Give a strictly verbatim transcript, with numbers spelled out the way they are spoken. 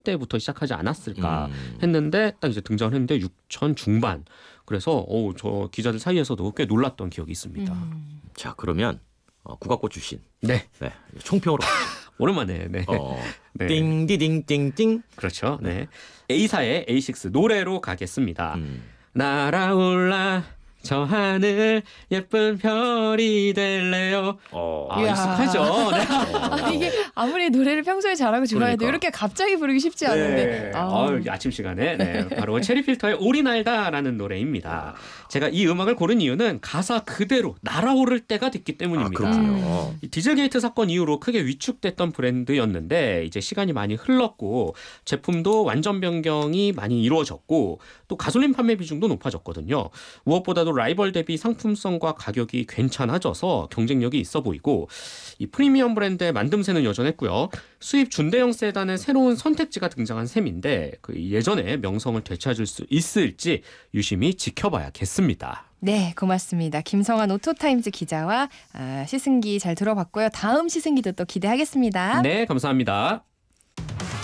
대부터 시작하지 않았을까 음. 했는데 딱 이제 등장을 했는데 육천 중반. 그래서 어, 저 기자들 사이에서도 꽤 놀랐던 기억이 있습니다. 음. 자, 그러면 어, 국악고 출신. 네. 네. 총평으로. 오랜만에. 네. 어, 네. 띵디딩띵띵. 그렇죠. 네. A사의 에이식스 노래로 가겠습니다. 음. 날아올라 저 하늘 예쁜 별이 될래요. 어. 아, 이야. 익숙하죠. 네. 어. 이게 아무리 노래를 평소에 잘하고 좋아해도 그러니까. 이렇게 갑자기 부르기 쉽지 않은데. 네. 아. 어, 아침 시간에 네. 바로 체리필터의 오리 날다라는 노래입니다. 제가 이 음악을 고른 이유는 가사 그대로 날아오를 때가 됐기 아, 때문입니다. 그렇군요. 이 디젤게이트 사건 이후로 크게 위축됐던 브랜드였는데 이제 시간이 많이 흘렀고 제품도 완전 변경이 많이 이루어졌고 또 가솔린 판매 비중도 높아졌거든요. 무엇보다도 라이벌 대비 상품성과 가격이 괜찮아져서 경쟁력이 있어 보이고 이 프리미엄 브랜드의 만듦새는 여전했고요. 수입 준대형 세단의 새로운 선택지가 등장한 셈인데 그 예전의 명성을 되찾을 수 있을지 유심히 지켜봐야겠습니다. 네, 고맙습니다. 김성환 오토타임즈 기자와 아, 시승기 잘 들어봤고요. 다음 시승기도 또 기대하겠습니다. 네, 감사합니다.